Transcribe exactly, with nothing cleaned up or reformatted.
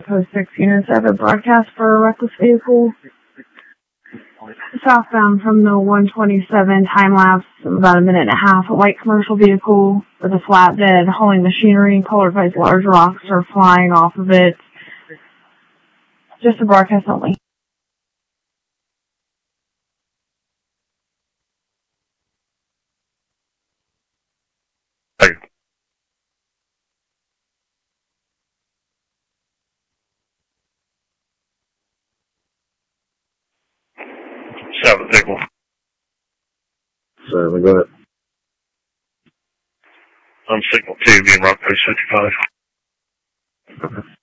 Post six units have a broadcast for a reckless vehicle. Southbound from the one twenty-seven time lapse of about a minute and a half, a white commercial vehicle with a flatbed hauling machinery and polarized large rocks are flying off of it. Just a broadcast only. Thank you. Seven, vehicle. Seven, go ahead. I'm signal two, being Rock Post fifty-five. Okay.